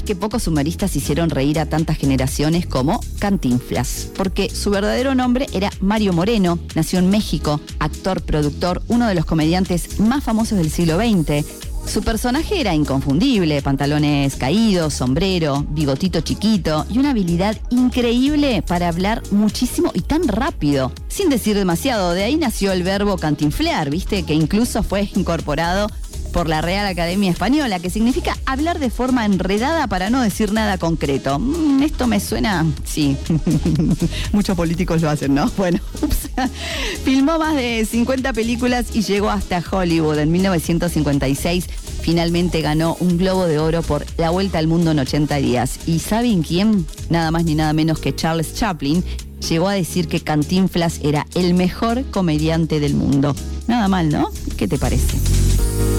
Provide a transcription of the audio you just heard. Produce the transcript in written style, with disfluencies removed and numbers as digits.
que pocos humoristas hicieron reír a tantas generaciones como Cantinflas, porque su verdadero nombre era Mario Moreno, nació en México, actor, productor, uno de los comediantes más famosos del siglo XX. Su personaje era inconfundible, pantalones caídos, sombrero, bigotito chiquito y una habilidad increíble para hablar muchísimo y tan rápido, sin decir demasiado. De ahí nació el verbo cantinflear, ¿viste? Que incluso fue incorporado por la Real Academia Española, que significa hablar de forma enredada para no decir nada concreto. Esto me suena... Sí, muchos políticos lo hacen, ¿no? Bueno, filmó más de 50 películas y llegó hasta Hollywood. En 1956 finalmente ganó un Globo de Oro por La Vuelta al Mundo en 80 días. ¿Y saben quién? Nada más ni nada menos que Charles Chaplin llegó a decir que Cantinflas era el mejor comediante del mundo. Nada mal, ¿no? ¿Qué te parece?